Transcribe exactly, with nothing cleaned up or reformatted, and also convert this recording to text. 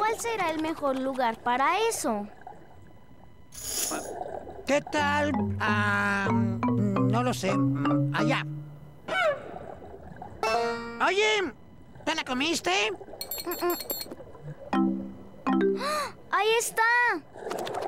¿cuál será el mejor lugar para eso? ¿Qué tal? Ah, no lo sé. Allá. Oye, ¿te la comiste? ¡Ahí está!